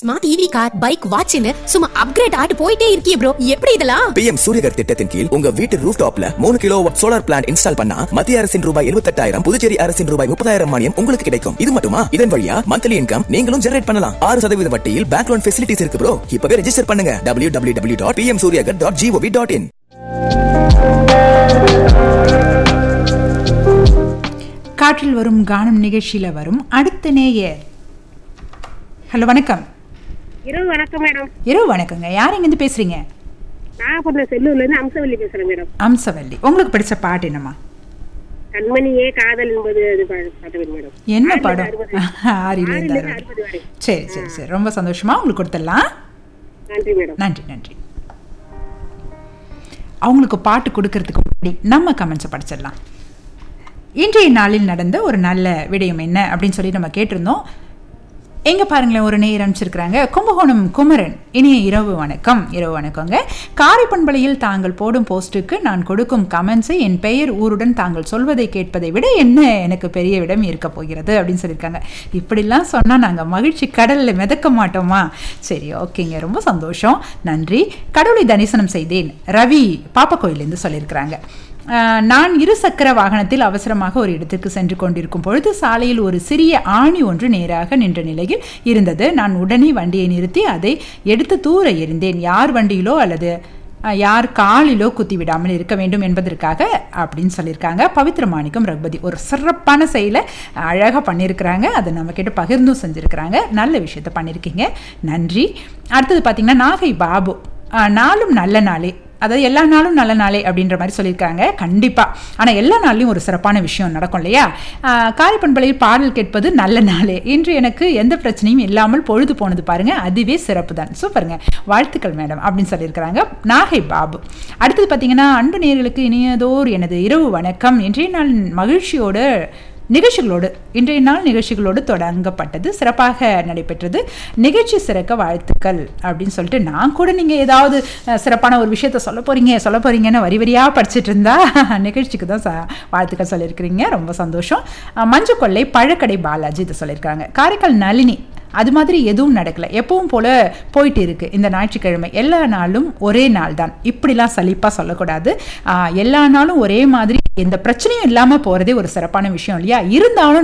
Smart EV car, bike, வாட்ச்னு சும்மா upgrade ஆட்டு போயிட்டே இருக்கீ ப்ரோ. எப்படி இதெல்லாம்? PM சூரியகர் திட்டத்தின் கீழ் உங்க வீட்டு ரூஃப் டாப்ல 3 கிலோவாட் சோலார் பிளான்ட் இன்ஸ்டால் பண்ணா மத்திய அரசின் ரூபாய் 78,000, புதுச்சேரி அரசின் ரூபாய் 30,000 மானியம் உங்களுக்கு கிடைக்கும். இது மட்டுமா, இதன் வழியா மந்த்லி இன்கம் நீங்களும் ஜெனரேட் பண்ணலாம். 6% வட்டியில் பேங்க் லோன் ஃபெசிலிட்டிஸ் இருக்கு ப்ரோ. இப்பவே ரெஜிஸ்டர் பண்ணுங்க www.pmsuryagar.gov.in. காற்றில் வரும் கானம் நிகழ்ச்சியில வரும் அடுத்த நேயர். ஹலோ, வணக்கம். இரவு வணக்கம் மேடம். இரவு வணக்கங்க. யார் எங்கிருந்து பேசுறீங்க? நாகப்பட்டினம் செல்லூர்ல இருந்து அம்சவல்லி பேசுறேன் மேடம். அம்சவல்லி, உங்களுக்கு பிடிச்ச பாட்டு என்னமா? கண்மணியே காதல் என்பது பாட்டு மேடம். என்ன படம்? சரி சரி சரி, ரொம்ப சந்தோஷமா உங்களுக்கு கொடுத்துடலாம். நன்றி மேடம். நன்றி நன்றி. அவங்களுக்கு பாட்டு கொடுக்கறதுக்கு முன்னாடி நம்ம கமெண்ட்ஸை படிச்சிடலாம். இன்றைய நாளில் நடந்த ஒரு நல்ல விடயம் என்ன அப்படின்னு சொல்லி நம்ம கேட்டிருந்தோம். எங்கே பாருங்களேன், ஒரு நேயர் அனுப்பிச்சிருக்கிறாங்க. கும்பகோணம் குமரன், இனிய இரவு வணக்கம். இரவு வணக்கங்க. காரைப்பண்பலையில் தாங்கள் போடும் போஸ்ட்டுக்கு நான் கொடுக்கும் கமெண்ட்ஸை என் பெயர் ஊருடன் தாங்கள் சொல்வதை கேட்பதை விட என்ன எனக்கு பெரிய விடம் இருக்க போகிறது அப்படின்னு சொல்லியிருக்காங்க. இப்படிலாம் சொன்னால் நாங்கள் மகிழ்ச்சி கடலில் மிதக்க மாட்டோமா? சரி, ஓகேங்க, ரொம்ப சந்தோஷம், நன்றி. கடவுளை தரிசனம் செய்தேன், ரவி பாப்பக்கோயிலேருந்து சொல்லியிருக்கிறாங்க. நான் 2 சக்கர வாகனத்தில் அவசரமாக ஒரு இடத்திற்கு சென்று கொண்டிருக்கும் பொழுது சாலையில் ஒரு சிறிய ஆணி ஒன்று நேராக நின்ற நிலையில் இருந்தது. நான் உடனே வண்டியை நிறுத்தி அதை எடுத்து தூர எறிந்தேன். யார் வண்டியிலோ அல்லது யார் காலிலோ குத்தி விடாமல் இருக்க வேண்டும் என்பதற்காக அப்படின்னு சொல்லியிருக்காங்க. பவித்ர மாணிக்கம் ரகுபதி ஒரு சிறப்பான செயலை அழகாக பண்ணியிருக்கிறாங்க. அதை நம்ம கிட்ட பகிர்ந்தும் செஞ்சுருக்கிறாங்க. நல்ல விஷயத்த பண்ணியிருக்கீங்க, நன்றி. அடுத்தது பார்த்தீங்கன்னா நாகை பாபு, நாளும் நல்ல நாளே, அதாவது எல்லா நாளும் நல்ல நாளே அப்படின்ற மாதிரி சொல்லியிருக்காங்க. கண்டிப்பாக, ஆனால் எல்லா நாள்லையும் ஒரு சிறப்பான விஷயம் நடக்கும் இல்லையா? காரைப்பண்பலையில் பாடல் கேட்பது நல்ல நாளே. இன்று எனக்கு எந்த பிரச்சனையும் இல்லாமல் பொழுது போனது பாருங்க, அதுவே சிறப்பு தான். சூப்பருங்க, வாழ்த்துக்கள் மேடம் அப்படின்னு சொல்லியிருக்கிறாங்க நாகை பாபு. அடுத்தது பார்த்தீங்கன்னா, அன்பு நேயர்களுக்கு இனியதோர் எனது இரவு வணக்கம். இன்றைய நாள் மகிழ்ச்சியோடு இன்றைய நாள் நிகழ்ச்சிகளோடு தொடங்கப்பட்டது, சிறப்பாக நடைபெற்றது. நிகழ்ச்சி சிறக்க வாழ்த்துக்கள் அப்படின்னு சொல்லிட்டு, நான் கூட நீங்கள் ஏதாவது சிறப்பான ஒரு விஷயத்த சொல்ல போறீங்கன்னு வரி வரியாக படிச்சுட்டு இருந்தா நிகழ்ச்சிக்கு தான் வாழ்த்துக்கள் சொல்லியிருக்கிறீங்க, ரொம்ப சந்தோஷம். மஞ்சு கொள்ளை பழக்கடை பாலாஜி இதை சொல்லியிருக்காங்க. காரைக்கால் நளினி, அது மாதிரி எதுவும் நடக்கலை, எப்பவும் போல போயிட்டு இருக்கு இந்த ஞாயிற்றுக்கிழமை. எல்லா நாளும் ஒரே நாள் தான், இப்படிலாம் சலிப்பாக சொல்லக்கூடாது. எல்லா நாளும் ஒரே மாதிரி எந்த பிரச்சனையும் இல்லாமல் போகிறதே ஒரு சிறப்பான விஷயம் இல்லையா? இருந்தாலும்